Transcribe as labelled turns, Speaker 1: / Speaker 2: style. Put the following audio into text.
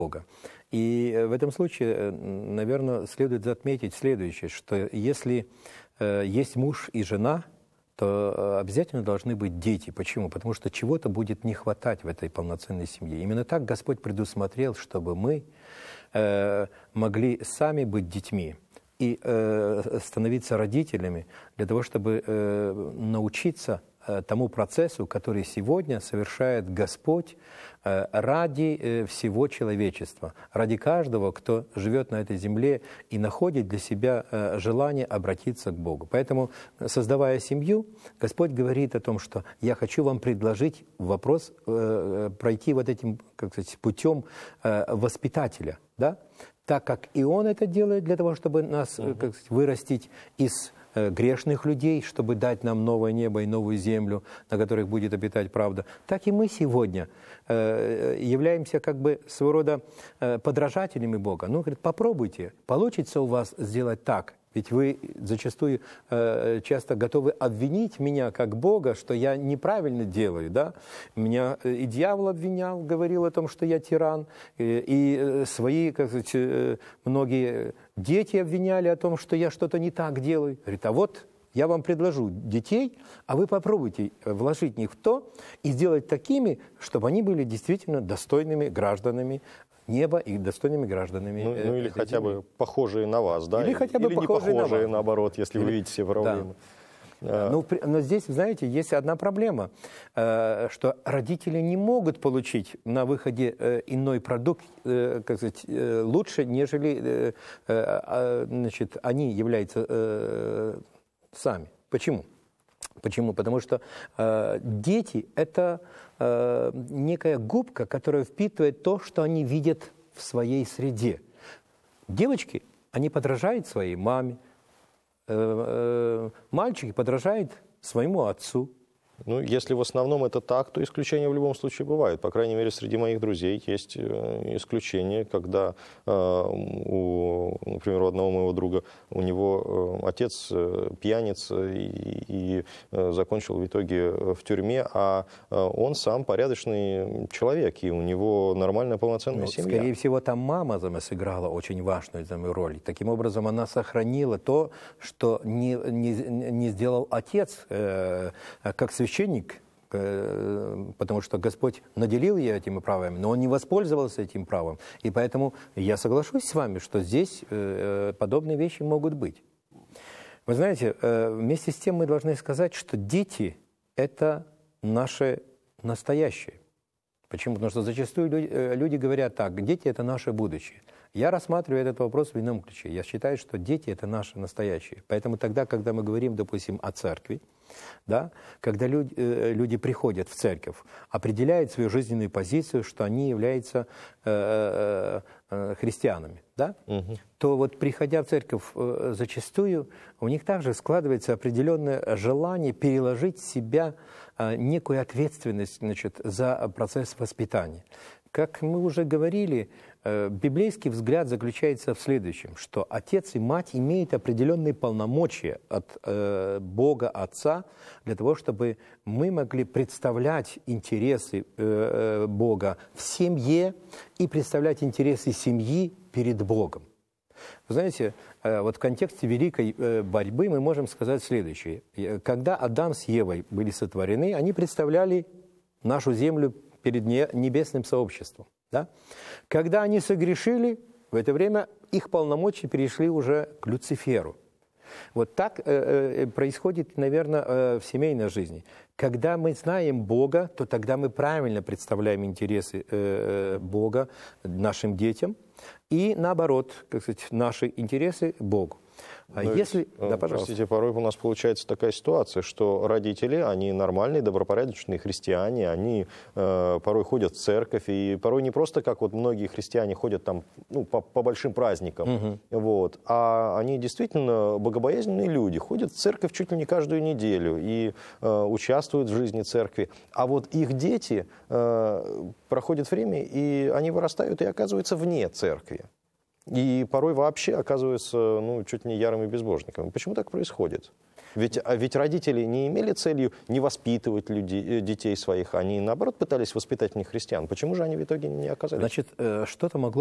Speaker 1: Бога. И в этом случае, наверное, следует отметить следующее, что если есть муж и жена, то обязательно должны быть дети. Почему? Потому что чего-то будет не хватать в этой полноценной семье. Именно так Господь предусмотрел, чтобы мы могли сами быть детьми и становиться родителями для того, чтобы научиться тому процессу, который сегодня совершает Господь ради всего человечества, ради каждого, кто живет на этой земле и находит для себя желание обратиться к Богу. Поэтому, создавая семью, Господь говорит о том, что я хочу вам предложить вопрос пройти вот этим, как сказать, путем воспитателя, да? Так как и Он это делает для того, чтобы нас, как сказать, вырастить из грешных людей, чтобы дать нам новое небо и новую землю, на которых будет обитать правда, так и мы сегодня являемся как бы своего рода подражателями Бога. Ну, говорит, попробуйте, получится у вас сделать так. Ведь вы зачастую часто готовы обвинить меня как Бога, что я неправильно делаю, да? Меня и дьявол обвинял, говорил о том, что я тиран, и свои, как сказать, многие дети обвиняли о том, что я что-то не так делаю. Говорит, а вот я вам предложу детей, а вы попробуйте вложить в них в то и сделать такими, чтобы они были действительно достойными гражданами неба и достойными гражданами.
Speaker 2: Ну или хотя бы похожие на вас, да?
Speaker 1: Или хотя бы
Speaker 2: или
Speaker 1: похожие
Speaker 2: не похожие,
Speaker 1: на вас.
Speaker 2: Наоборот, если вы видите все проблемы.
Speaker 1: Да. Но здесь, знаете, есть одна проблема, что родители не могут получить на выходе иной продукт, как сказать, лучше, нежели значит, они являются сами. Почему? Почему? Потому что дети – это некая губка, которая впитывает то, что они видят в своей среде. Девочки, они подражают своей маме, мальчики подражают своему отцу.
Speaker 2: Ну, если в основном это так, то исключения в любом случае бывают. По крайней мере, среди моих друзей есть исключения, когда, например, у одного моего друга, у него отец пьяница и закончил в итоге в тюрьме, а он сам порядочный человек, и у него нормальная полноценная семья.
Speaker 1: Скорее всего, там мама сыграла очень важную роль. Таким образом, она сохранила то, что не сделал отец, как священник, потому что Господь наделил ее этими правами, но он не воспользовался этим правом. И поэтому я соглашусь с вами, что здесь подобные вещи могут быть. Вы знаете, вместе с тем мы должны сказать, что дети – это наше настоящее. Почему? Потому что зачастую люди говорят так: дети – это наше будущее. Я рассматриваю этот вопрос в ином ключе. Я считаю, что дети – это наше настоящее. Поэтому тогда, когда мы говорим, допустим, о церкви, да, когда люди приходят в церковь, определяют свою жизненную позицию, что они являются христианами, да, то вот приходя в церковь зачастую, у них также складывается определенное желание переложить в себя некую ответственность, значит, за процесс воспитания. Как мы уже говорили, библейский взгляд заключается в следующем, что отец и мать имеют определенные полномочия от Бога Отца для того, чтобы мы могли представлять интересы Бога в семье и представлять интересы семьи перед Богом. Вы знаете, вот в контексте великой борьбы мы можем сказать следующее. Когда Адам с Евой были сотворены, они представляли нашу землю перед небесным сообществом. Да? Когда они согрешили, в это время их полномочия перешли уже к Люциферу. Вот так происходит, наверное, в семейной жизни. Когда мы знаем Бога, то тогда мы правильно представляем интересы Бога нашим детям и, наоборот, как сказать, наши интересы Богу. А если...
Speaker 2: Да, простите, порой у нас получается такая ситуация, что родители, они нормальные, добропорядочные христиане, они порой ходят в церковь, и порой не просто как вот многие христиане ходят там, ну, по большим праздникам, вот, а они действительно богобоязненные люди, ходят в церковь чуть ли не каждую неделю и участвуют в жизни церкви. А вот их дети проходят время, и они вырастают и оказываются вне церкви. И порой вообще оказываются, ну, чуть ли не ярыми безбожниками. Почему так происходит? Ведь родители не имели целью не воспитывать детей своих, они, наоборот, пытались воспитать в них христиан. Почему же они в итоге не оказались?
Speaker 1: Значит, что-то могло